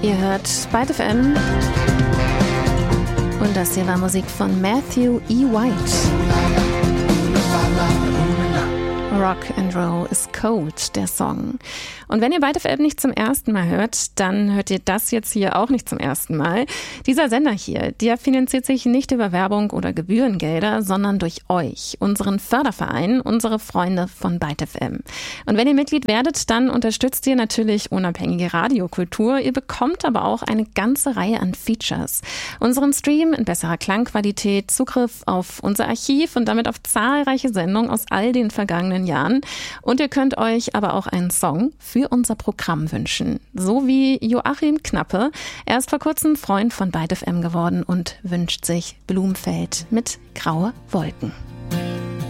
Ihr hört Byte FM und das hier war Musik von Matthew E. White. Rock and Roll is Cold, der Song. Und wenn ihr Byte FM nicht zum ersten Mal hört, dann hört ihr das jetzt hier auch nicht zum ersten Mal. Dieser Sender hier, der finanziert sich nicht über Werbung oder Gebührengelder, sondern durch euch, unseren Förderverein, unsere Freunde von Byte FM. Und wenn ihr Mitglied werdet, dann unterstützt ihr natürlich unabhängige Radiokultur. Ihr bekommt aber auch eine ganze Reihe an Features. Unseren Stream in besserer Klangqualität, Zugriff auf unser Archiv und damit auf zahlreiche Sendungen aus all den vergangenen Jahren. Und ihr könnt euch aber auch einen Song für unser Programm wünschen. So wie Joachim Knappe. Er ist vor kurzem Freund von Byte FM geworden und wünscht sich Blumfeld mit Graue Wolken.